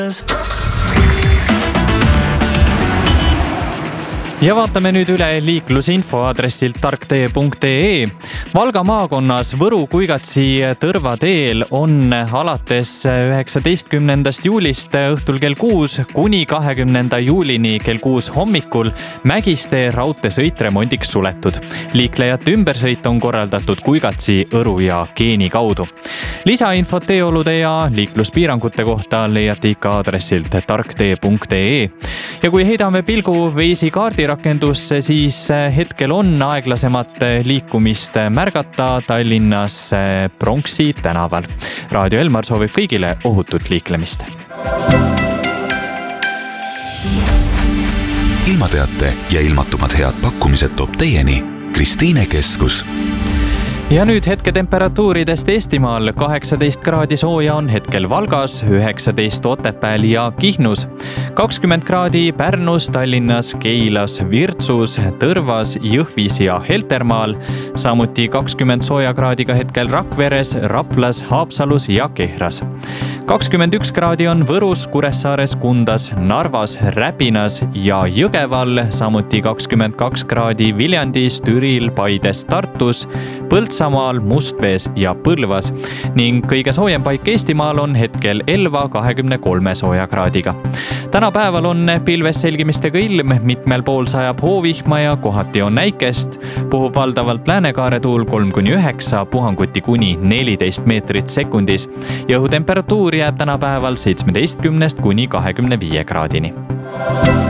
Ja vaatame nüüd üle liiklusinfo aadressilt tarktee.ee. Valga maakonnas Võru-Kuigatsi Tõrva teel on alates 19. juulist õhtul kell 6 kuni 20. juulini kell 6 hommikul Mägistee raudteesõit remondiks suletud. Liiklejate ümbersõit on korraldatud Kuigatsi, Õru ja Geeni kaudu. Lisainfot teeolude ja liikluspiirangute kohta leiate ikka aadressilt tarktee.ee. Ja kui heidame pilgu Waze'i kaardirakendusse, siis hetkel on aeglasemat liikumist märgata Tallinnas Pronksi tänaval. Raadio Elmar soovib kõigile ohutut liiklemist. Ilmateate ja ilmatumad head pakkumised toob teieni Kristiine Keskus. Ja nüüd hetketemperatuuridest Eestimaal. 18 kraadi sooja on hetkel Valgas, 19 Otepääl ja Kihnus, 20 kraadi Pärnus, Tallinnas, Keilas, Virtsus, Tõrvas, Jõhvis ja Heltermaal, samuti 20 soojakraadiga hetkel Rakveres, Raplas, Haapsalus ja Kehras. 21 kraadi on Võrus, Kuressaares, Kundas, Narvas, Räpinas ja Jõgeval, samuti 22 kraadi Viljandis, Türil, Paides, Tartus, Põltsamaal, Mustvees ja Põlvas ning kõige soojem paik Eestimaal on hetkel Elva 23 soojakraadiga. Täna päeval on pilves selgimistega ilm, mitmel pool sajab hoovihma ja kohati on näikest, puhub valdavalt läänekaare tuul 3-9, puhanguti kuni 14 meetrit sekundis ja õhutemperatuur jääb täna päeval 17 kuni 25 kraadini.